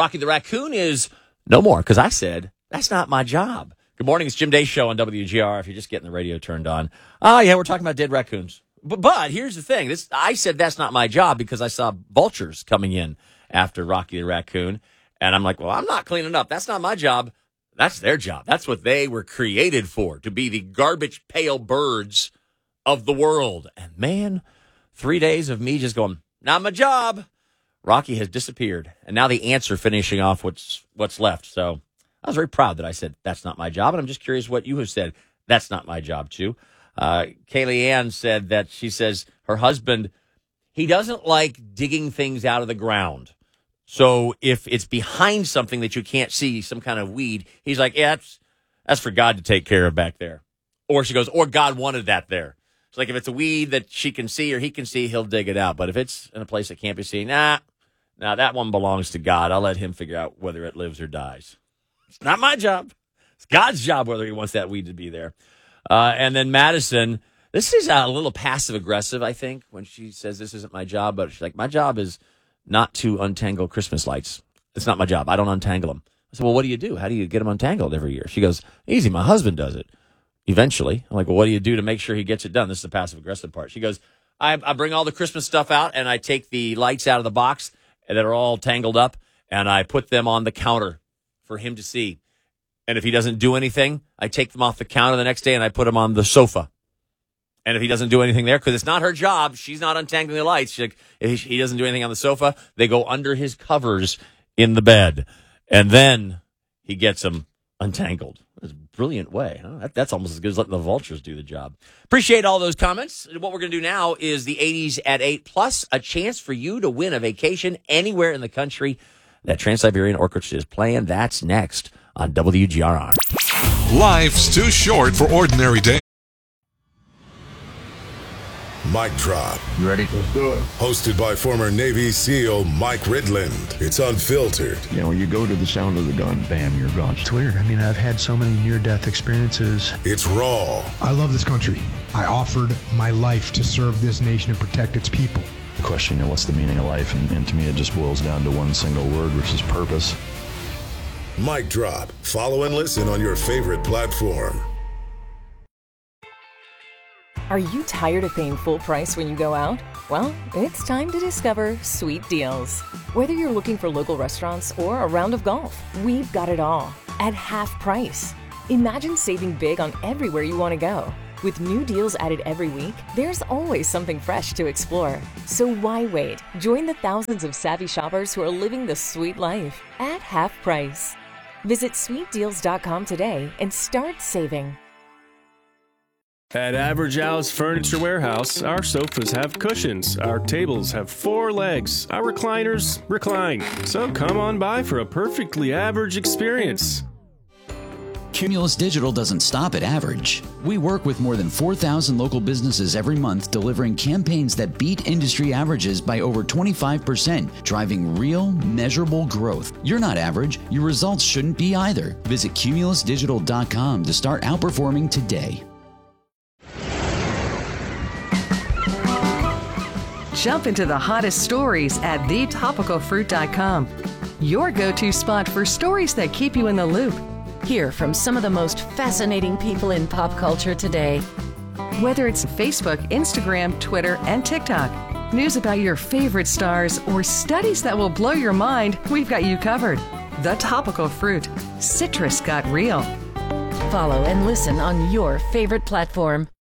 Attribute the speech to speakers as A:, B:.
A: Rocky the Raccoon is no more because I said that's not my job. Good morning. It's Jim Day Show on WGR. If you're just getting the radio turned on. Oh, yeah, we're talking about dead raccoons. But here's the thing. I said that's not my job because I saw vultures coming in after Rocky the Raccoon. And I'm like, well, I'm not cleaning up. That's not my job. That's their job. That's what they were created for, to be the garbage pail birds of the world. And, man, 3 days of me just going, not my job. Rocky has disappeared. And now the ants are finishing off what's left. So I was very proud that I said that's not my job. And I'm just curious what you have said. That's not my job, too. Kaylee Ann said that she says her husband, he doesn't like digging things out of the ground. So if it's behind something that you can't see, some kind of weed, he's like, yeah, that's for God to take care of back there. Or she goes, or God wanted that there. It's like if it's a weed that she can see or he can see, he'll dig it out. But if it's in a place that can't be seen, nah, that one belongs to God. I'll let him figure out whether it lives or dies. It's not my job. It's God's job whether he wants that weed to be there. And then Madison, this is a little passive-aggressive, I think, when she says this isn't my job. But she's like, my job is not to untangle Christmas lights. It's not my job. I don't untangle them. I said, well, what do you do? How do you get them untangled every year? She goes, easy, my husband does it. Eventually. I'm like, well, what do you do to make sure he gets it done? This is the passive-aggressive part. She goes, I bring all the Christmas stuff out, and I take the lights out of the box that are all tangled up, and I put them on the counter for him to see. And if he doesn't do anything, I take them off the counter the next day, and I put them on the sofa. And if he doesn't do anything there, because it's not her job, she's not untangling the lights. She's like, if he doesn't do anything on the sofa, they go under his covers in the bed. And then he gets them untangled. It's a brilliant way. Huh? That's almost as good as letting the vultures do the job. Appreciate all those comments. What we're going to do now is the 80s at 8, plus a chance for you to win a vacation anywhere in the country that Trans-Siberian Orchestra is playing. That's next on WGRR.
B: Life's too short for ordinary days.
C: Mic Drop.
D: You ready?
C: Let's do it. Hosted by former Navy SEAL Mike Ridland. It's unfiltered.
D: You know, you go to the sound of the gun, bam, you're gone.
E: It's weird. I mean, I've had so many near-death experiences.
C: It's raw.
F: I love this country. I offered my life to serve this nation and protect its people.
D: The question, you know, what's the meaning of life? And to me, it just boils down to one single word, which is purpose.
C: Mic Drop. Follow and listen on your favorite platform.
G: Are you tired of paying full price when you go out? Well, it's time to discover Sweet Deals. Whether you're looking for local restaurants or a round of golf, we've got it all at half price. Imagine saving big on everywhere you want to go. With new deals added every week, there's always something fresh to explore. So why wait? Join the thousands of savvy shoppers who are living the sweet life at half price. Visit sweetdeals.com today and start saving.
H: At Average Al's Furniture Warehouse, our sofas have cushions, our tables have 4 legs, our recliners recline. So come on by for a perfectly average experience.
I: Cumulus Digital doesn't stop at average. We work with more than 4,000 local businesses every month, delivering campaigns that beat industry averages by over 25%, driving real, measurable growth. You're not average. Your results shouldn't be either. Visit cumulusdigital.com to start outperforming today.
J: Jump into the hottest stories at thetopicalfruit.com. Your go-to spot for stories that keep you in the loop.
K: Hear from some of the most fascinating people in pop culture today.
J: Whether it's Facebook, Instagram, Twitter, and TikTok, news about your favorite stars, or studies that will blow your mind, we've got you covered. The Topical Fruit. Citrus got real.
K: Follow and listen on your favorite platform.